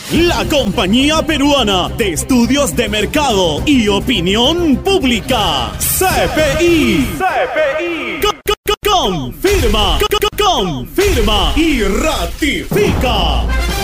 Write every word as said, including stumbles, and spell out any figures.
La Compañía Peruana de Estudios de Mercado y Opinión Pública, C P I. C P I. Co- co- co- Confirma, co- co- confirma y ratifica.